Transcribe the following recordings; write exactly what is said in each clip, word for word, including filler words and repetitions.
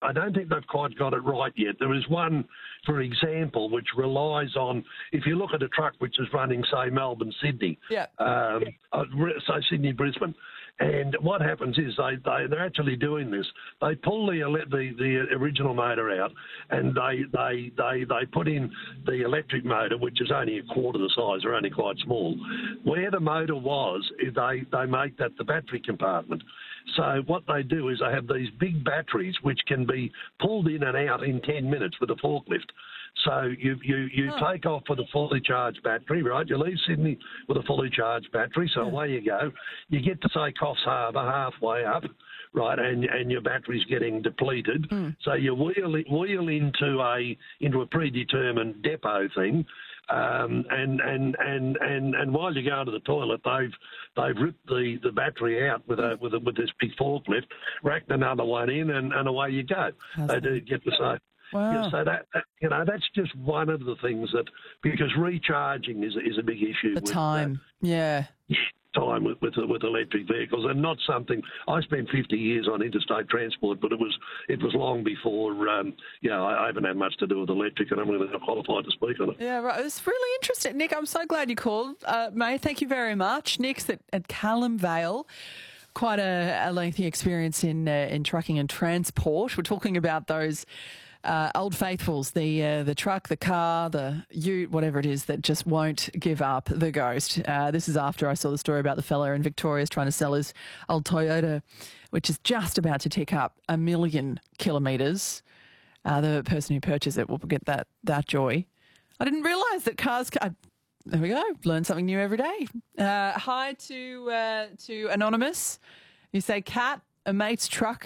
I don't think they've quite got it right yet. There is one, for example, which relies on, if you look at a truck which is running, say, Melbourne, Sydney, yeah. um, so Sydney, Brisbane, and what happens is they, they, they're actually doing this. They pull the, the the original motor out and they, they, they, they put in the electric motor, which is only a quarter the size, or only quite small. Where the motor was, they, they make that the battery compartment. So what they do is they have these big batteries which can be pulled in and out in ten minutes with a forklift. So you you, you oh. take off with a fully charged battery, right? You leave Sydney with a fully charged battery, so yeah. away you go. You get to, say, Coffs Harbour halfway up, right, and and your battery's getting depleted. Mm. So you wheel wheel into a into a predetermined depot thing. Um, and, and, and, and, and while you go to the toilet, they've they've ripped the, the battery out with a, with a, with this big forklift, racked another one in, and, and away you go. That's they do get the same. Wow. Yeah, so that, that you know that's just one of the things that, because recharging is is a big issue. The with, time, uh, yeah. time with, with with electric vehicles, and not something. I spent fifty years on interstate transport, but it was it was long before. Um, you know, I, I haven't had much to do with electric, and I'm really not qualified to speak on it. Yeah, right. It's really interesting, Nick. I'm so glad you called, uh, May. Thank you very much. Nick's at, at Callum Vale. Quite a, a lengthy experience in uh, in trucking and transport. We're talking about those. Uh, old faithfuls, the uh, the truck, the car, the ute, whatever it is that just won't give up the ghost. Uh, this is after I saw the story about the fella in Victoria's trying to sell his old Toyota, which is just about to tick up a million kilometres. Uh, the person who purchased it will get that that joy. I didn't realise that cars... Uh, there we go. Learn something new every day. Uh, hi to uh, to Anonymous. You say, Kat, a mate's truck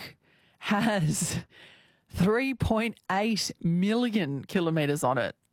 has... three point eight million kilometres on it.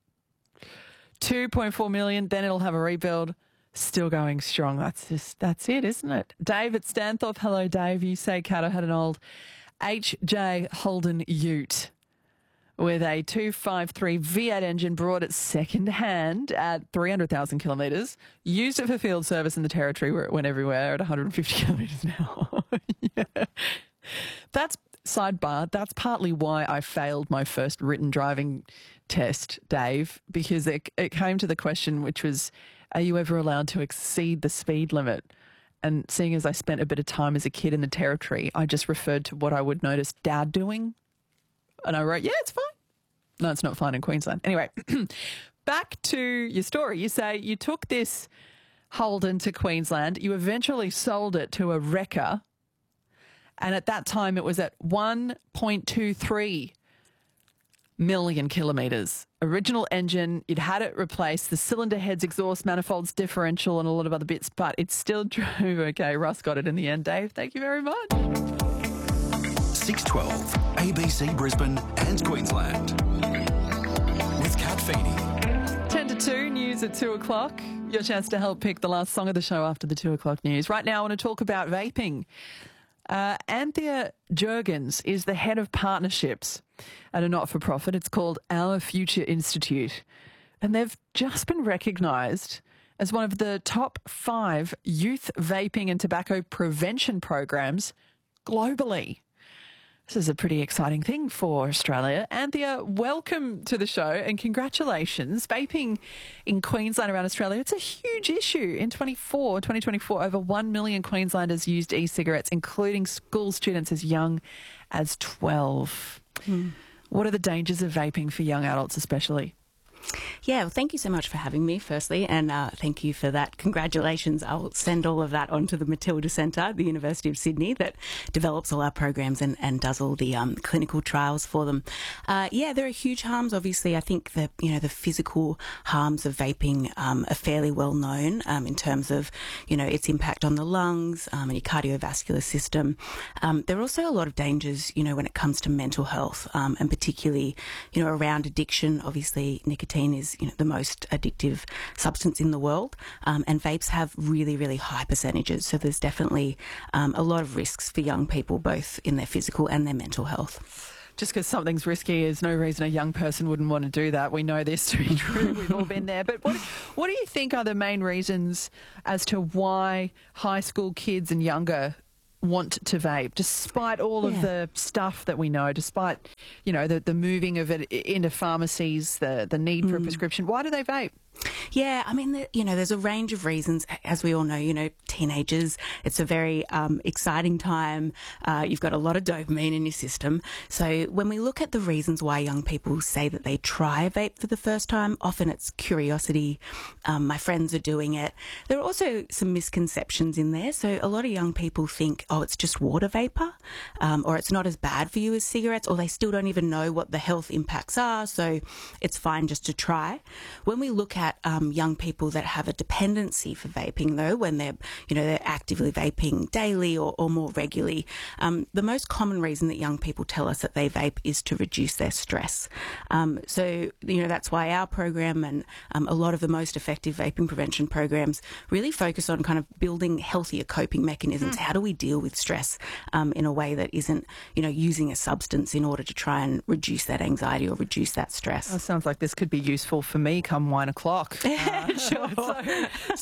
two point four million, then it'll have a rebuild. Still going strong. That's just, that's it, isn't it? Dave at Stanthorpe. Hello, Dave. You say, Kat, I had an old H J Holden ute with a two fifty-three V eight engine, brought it second hand at three hundred thousand kilometres. Used it for field service in the Territory where it went everywhere at one hundred fifty kilometres an hour. Yeah. That's sidebar, that's partly why I failed my first written driving test, Dave, because it, it came to the question, which was, are you ever allowed to exceed the speed limit? And seeing as I spent a bit of time as a kid in the Territory, I just referred to what I would notice Dad doing. And I wrote, yeah, it's fine. No, it's not fine in Queensland. Anyway, back to your story. You say you took this Holden to Queensland. You eventually sold it to a wrecker. And at that time, it was at one point two three million kilometres. Original engine, you'd had it replaced, the cylinder heads, exhaust manifolds, differential and a lot of other bits, but it still drove okay. Russ got it in the end, Dave. Thank you very much. six twelve, A B C Brisbane and Queensland. With Kat Feeney. ten to two, news at two o'clock. Your chance to help pick the last song of the show after the two o'clock news. Right now, I want to talk about vaping. Uh, Anthea Jurgens is the head of partnerships at a not-for-profit. It's called Our Future Institute. And they've just been recognised as one of the top five youth vaping and tobacco prevention programs globally. This is a pretty exciting thing for Australia. Anthea, welcome to the show and congratulations. Vaping in Queensland around Australia, it's a huge issue. In twenty-four, twenty twenty-four, over one million Queenslanders used e-cigarettes, including school students as young as twelve. Mm. What are the dangers of vaping for young adults especially? Yeah, well, thank you so much for having me, firstly, and uh, thank you for that. Congratulations. I'll send all of that onto the Matilda Centre at the University of Sydney that develops all our programs and, and does all the um, clinical trials for them. Uh, yeah, there are huge harms. Obviously, I think that, you know, the physical harms of vaping um, are fairly well known um, in terms of, you know, its impact on the lungs um, and your cardiovascular system. Um, there are also a lot of dangers, you know, when it comes to mental health um, and particularly, you know, around addiction. Obviously, nicotine is, you know, the most addictive substance in the world, um, and vapes have really, really high percentages. So there's definitely um, a lot of risks for young people, both in their physical and their mental health. Just because something's risky is no reason a young person wouldn't want to do that. We know this to be true. We've all been there. But what, what do you think are the main reasons as to why high school kids and younger want to vape, despite all Yeah. of the stuff that we know, despite, you know, the, the moving of it into pharmacies, the, the need for a prescription? Why do they vape? Yeah, I mean, the, you know, there's a range of reasons. As we all know, you know, teenagers, it's a very um, exciting time. Uh, you've got a lot of dopamine in your system. So when we look at the reasons why young people say that they try a vape for the first time, often it's curiosity. Um, my friends are doing it. There are also some misconceptions in there. So a lot of young people think, oh, it's just water vapour, um, or it's not as bad for you as cigarettes, or they still don't even know what the health impacts are. So it's fine just to try. When we look at um, young people that have a dependency for vaping, though, when they're, you know, they're actively vaping daily or, or more regularly, um, the most common reason that young people tell us that they vape is to reduce their stress. Um, so, you know, that's why our program and um, a lot of the most effective vaping prevention programs really focus on kind of building healthier coping mechanisms. Mm. How do we deal with stress um, in a way that isn't, you know, using a substance in order to try and reduce that anxiety or reduce that stress? Well, sounds like this could be useful for me come one o'clock. Uh, Sure. So,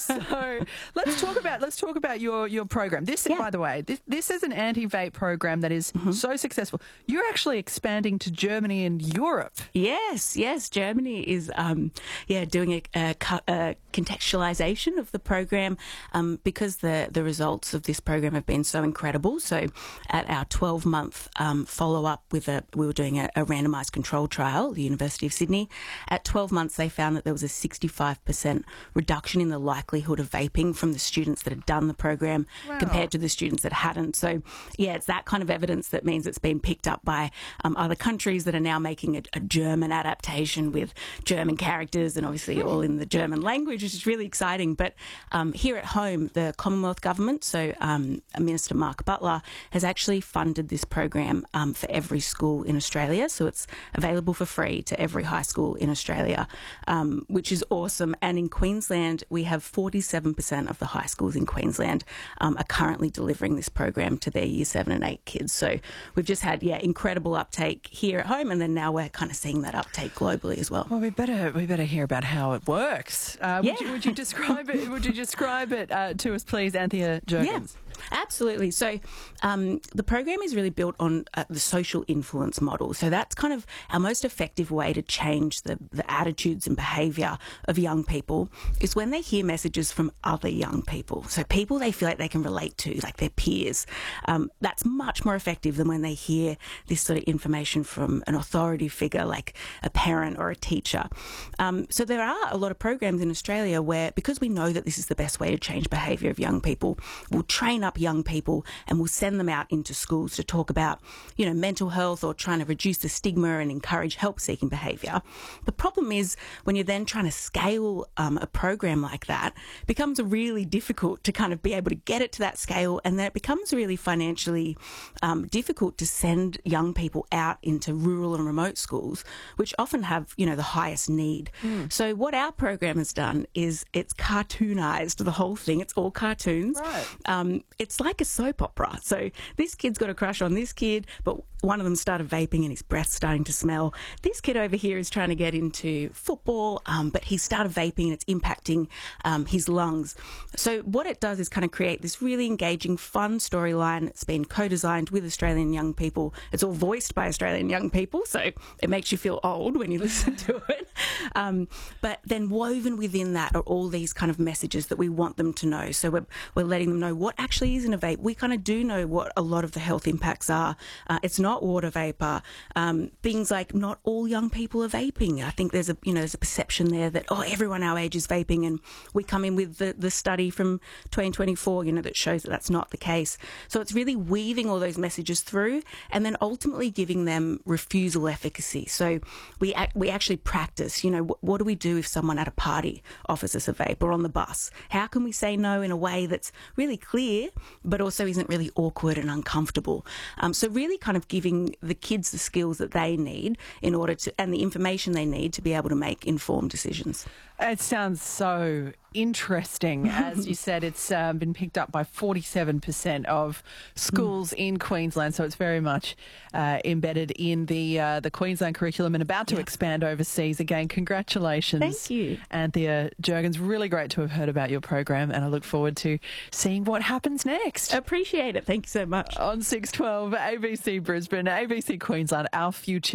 so let's talk about let's talk about your your program. This, Yeah. by the way, this this is an anti-vape program that is Mm-hmm. so successful. You're actually expanding to Germany and Europe. Yes, yes. Germany is, um, yeah, doing a, a, cu- a contextualisation of the program um, because the the results of this program have been so incredible. So, at our twelve month um, follow up with a, we were doing a, a randomised control trial, the University of Sydney. At twelve months, they found that there was a sixty-five percent reduction in the likelihood of vaping from the students that had done the program Wow. compared to the students that hadn't. So, yeah, it's that kind of evidence that means it's been picked up by um, other countries that are now making a, a German adaptation with German characters and obviously all in the German language, which is really exciting. But um, here at home, the Commonwealth Government, so um, Minister Mark Butler, has actually funded this program um, for every school in Australia. So it's available for free to every high school in Australia, um, which is awesome. And in Queensland, we have forty-seven percent of the high schools in Queensland um, are currently delivering this program to their year seven and eight kids. So we've just had, yeah, incredible uptake here at home, and then now we're kind of seeing that uptake globally as well. Well, we better we better hear about how it works. Uh, would, Yeah. you, would you describe it? Would you describe it uh, to us, please, Anthea Jurgens? Yeah. Absolutely. So um, the program is really built on uh, the social influence model. So that's kind of our most effective way to change the, the attitudes and behaviour of young people is when they hear messages from other young people. So people they feel like they can relate to, like their peers. Um, that's much more effective than when they hear this sort of information from an authority figure like a parent or a teacher. Um, so there are a lot of programs in Australia where, because we know that this is the best way to change behaviour of young people, we'll train up young people and we'll send them out into schools to talk about, you know, mental health or trying to reduce the stigma and encourage help-seeking behaviour. The problem is when you're then trying to scale um, a program like that, it becomes really difficult to kind of be able to get it to that scale, and then it becomes really financially um, difficult to send young people out into rural and remote schools, which often have, you know, the highest need. Mm. So what our program has done is it's cartoonised the whole thing. It's all cartoons. Right. Um, it's like a soap opera. So this kid's got a crush on this kid, but one of them started vaping and his breath's starting to smell. This kid over here is trying to get into football, um, but he started vaping and it's impacting um, his lungs. So what it does is kind of create this really engaging, fun storyline. It's been co-designed with Australian young people. It's all voiced by Australian young people, so it makes you feel old when you listen to it. Um, but then woven within that are all these kind of messages that we want them to know. So we're, we're letting them know what actually is in a vape. We kind of do know what a lot of the health impacts are. Uh, it's not water vapour. Um, things like not all young people are vaping. I think there's a, you know, there's a perception there that, oh, everyone our age is vaping, and we come in with the, the study from twenty twenty-four, you know, that shows that that's not the case. So it's really weaving all those messages through and then ultimately giving them refusal efficacy. So we ac- we actually practice, you know, what, what do we do if someone at a party offers us a vape or on the bus? How can we say no in a way that's really clear but also isn't really awkward and uncomfortable? Um, so really kind of giving the kids the skills that they need in order to, and the information they need to be able to make informed decisions. It sounds so interesting. As you said, it's um, been picked up by forty-seven percent of schools mm. in Queensland, so it's very much uh, embedded in the uh, the Queensland curriculum and about to yeah. expand overseas. Again, congratulations. Thank you. Anthea Juergens, really great to have heard about your program, and I look forward to seeing what happens next. Appreciate it. Thank you so much. On six twelve, A B C Brisbane, A B C Queensland, Our Future.